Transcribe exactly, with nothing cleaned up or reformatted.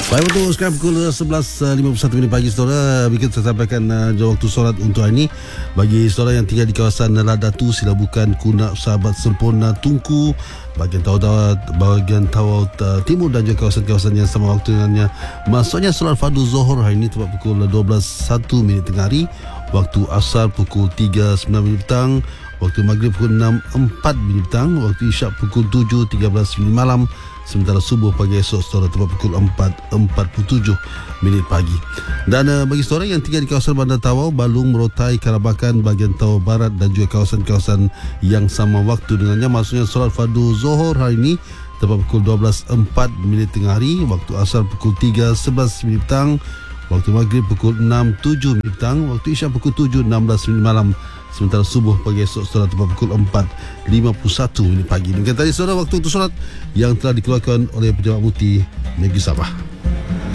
Baik, betul sekarang pukul sebelas lima puluh satu minit pagi saudara. Kita saya sampaikan uh, waktu solat untuk hari ini. Bagi saudara yang tinggal di kawasan Ladatu, sila bukan Kunak Sahabat Sempurna Tunku, bahagian Tawau bahagian Tawau uh, Timur dan juga kawasan-kawasan yang sama waktu dengannya. Maksudnya solat fardu Zuhur hari ini tepat pukul dua belas satu minit tengah hari, waktu Asar pukul tiga sembilan minit petang, waktu Maghrib pukul enam empat minit petang, waktu Isyak pukul tujuh tiga belas minit malam, sementara subuh pagi esok saudara tepat pukul empat empat puluh tujuh minit pagi. Dan uh, bagi saudara yang tinggal di kawasan Bandar Tawau, Balung, Merotai, Karabakan, bahagian Tawau Barat dan juga kawasan-kawasan yang sama waktu dengannya, maksudnya solat fardu Zuhur hari ini tepat pukul dua belas empat minit tengah hari, waktu Asar pukul tiga sebelas minit petang, waktu Maghrib pukul enam tujuh minit petang, waktu Isyak pukul tujuh enam belas minit malam, sementara subuh pagi esok saudara tepat pukul empat lima puluh satu minit pagi. Demikian tadi saudara waktu untuk solat yang telah dikeluarkan oleh Pejabat Mufti Negeri Sabah.